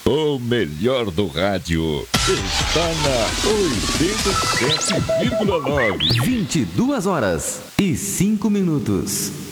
O melhor do rádio está na 87,9. 22 horas e 5 minutos.